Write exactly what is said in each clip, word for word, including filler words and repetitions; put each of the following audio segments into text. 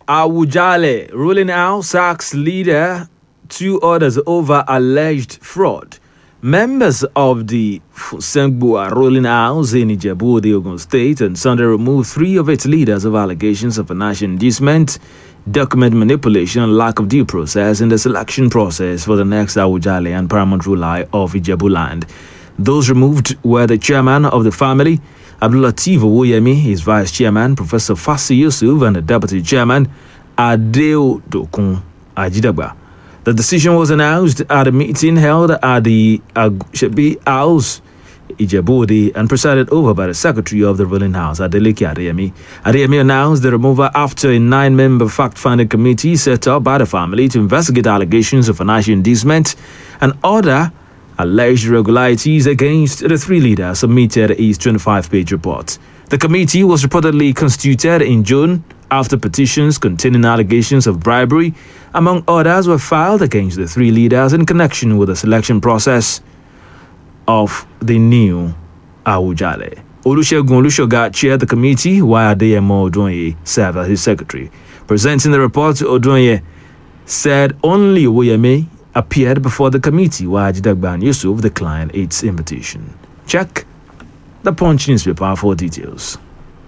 Awujale ruling out sacks leader, two others over alleged fraud. Members of the Fusengbua ruling house in Ijebu, Ogun State, and Sunday removed three of its leaders of allegations of financial inducement, document manipulation, and lack of due process in the selection process for the next Awujale and paramount ruler of Ijebu land. Those removed were the chairman of the family, Abdulateef Owoyemi, his vice chairman, Professor Fasi Yusuf, and the deputy chairman, Adeodokun Ajidagba. The decision was announced at a meeting held at the Agshebi House, Ijebu, and presided over by the secretary of the ruling house, Adeleke Adeyemi. Adeyemi announced the removal after a nine-member fact-finding committee set up by the family to investigate allegations of financial inducement and other alleged irregularities against the three leaders submitted its twenty-five page report. The committee was reportedly constituted in June after petitions containing allegations of bribery, among others, were filed against the three leaders in connection with the selection process of the new Awujale. Olusegun Olushoga chaired the committee, while Adeyemo Odonye served as his secretary. Presenting the report, Odonye said only Owoyemi appeared before the committee, while Ajidagba and Yusuf declined its invitation. Check the Punch newspaper for details.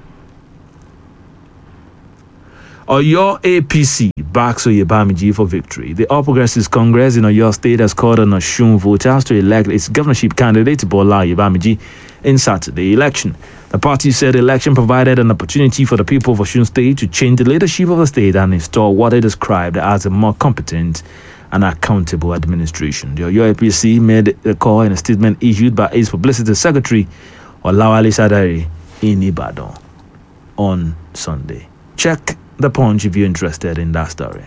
Oyo A P C backs Oyebamiji for victory. The All Progressives Congress in Oyo State has called on Osun voters to elect its governorship candidate Bola Oyebamiji in Saturday election. The party said the election provided an opportunity for the people of Osun State to change the leadership of the state and install what it described as a more competent and accountable administration. The Oyo A P C made the call in a statement issued by its publicity secretary, Olawale Sadari, in Ibadan on Sunday. Check the Punch if you're interested in that story.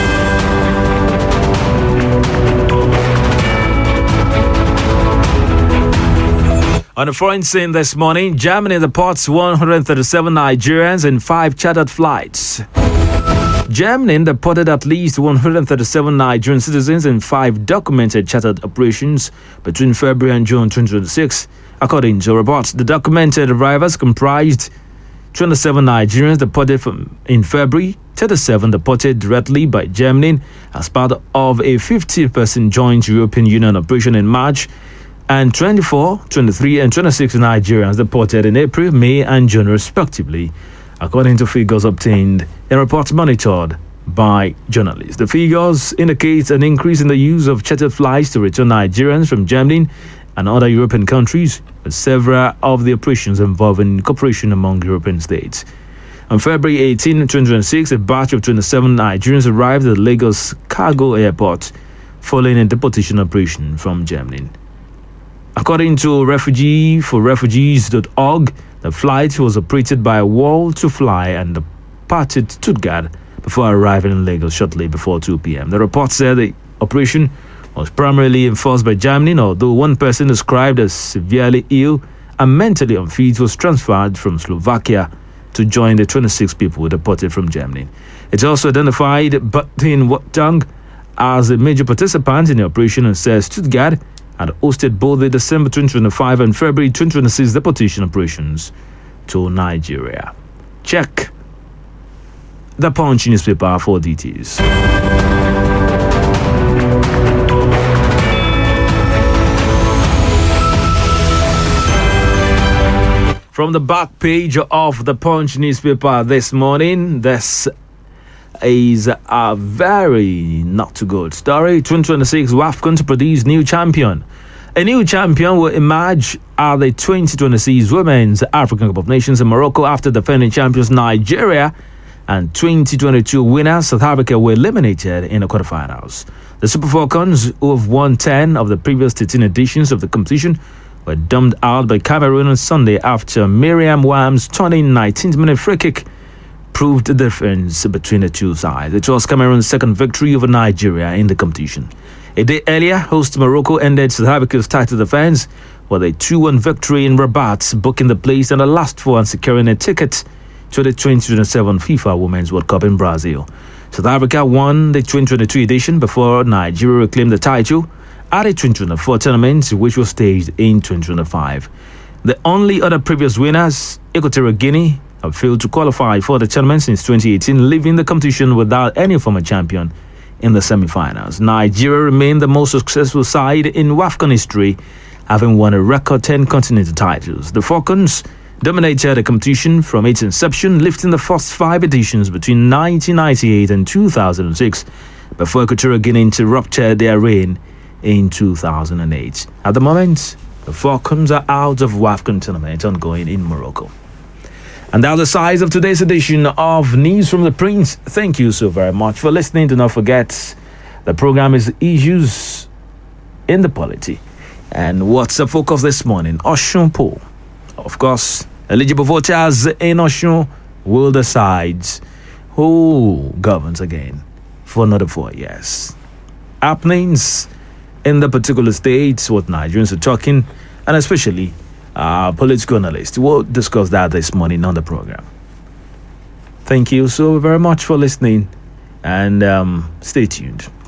On the foreign scene this morning, Germany deports one hundred thirty-seven Nigerians in five chartered flights. Germany deported at least one hundred thirty-seven Nigerian citizens in five documented chartered operations between February and June twenty twenty-six. According to reports, the documented arrivals comprised twenty-seven Nigerians deported from in February, thirty-seven deported directly by Germany as part of a fifty-person joint European Union operation in March, and twenty-four, twenty-three, and twenty-six Nigerians deported in April, May, and June, respectively, according to figures obtained in reports monitored by journalists. The figures indicate an increase in the use of chartered flights to return Nigerians from Germany and other European countries, with several of the operations involving cooperation among European states. On February eighteenth, twenty twenty-six, a batch of twenty-seven Nigerians arrived at Lagos Cargo Airport following a deportation operation from Germany. According to refugee for refugees dot org, the flight was operated by World to Fly and departed Stuttgart before arriving in Lagos shortly before two p.m. The report said the operation was primarily enforced by Germany, although one person described as severely ill and mentally unfit was transferred from Slovakia to join the twenty-six people deported from Germany. It also identified Batin Watang as a major participant in the operation and says Stuttgart had hosted both the December twenty twenty-five and February twenty twenty-six deportation operations to Nigeria. Check the Punch newspaper for details. From the back page of the Punch newspaper this morning, this is a very not too good story. twenty twenty-six WAFCON to produce new champion. A new champion will emerge at the twenty twenty-six Women's African Cup of Nations in Morocco after defending champions Nigeria and twenty twenty-two winners South Africa were eliminated in the quarterfinals. The Super Falcons, who have won ten of the previous thirteen editions of the competition, were dumped out by Cameroon on Sunday after Miriam Wam's turning nineteenth minute free kick proved the difference between the two sides. It was Cameroon's second victory over Nigeria in the competition. A day earlier, host Morocco ended South Africa's title defense with a two one victory in Rabat, booking the place in the last four and securing a ticket to the twenty twenty-seven FIFA Women's World Cup in Brazil. South Africa won the twenty twenty-two edition before Nigeria reclaimed the title at the twenty twenty-four tournament, which was staged in twenty twenty-five. The only other previous winners, Equatorial Guinea, have failed to qualify for the tournament since twenty eighteen, leaving the competition without any former champion in the semi-finals. Nigeria remained the most successful side in WAFCON history, having won a record ten continental titles. The Falcons dominated the competition from its inception, lifting the first five editions between nineteen ninety-eight and two thousand six, before Equatorial Guinea interrupted their reign in two thousand eight. At the moment, the Falcons are out of WAFCON tournament ongoing in Morocco. And that's the size of today's edition of News from the Prince. Thank you so very much for listening. Do not forget, the program is Issues in the Polity. And what's the focus this morning? Osun poll. Of course, eligible voters in Osun will decide who governs again for another four years. Happenings in the particular states, what Nigerians are talking, and especially uh, political analysts. We'll discuss that this morning on the program. Thank you so very much for listening, and um, stay tuned.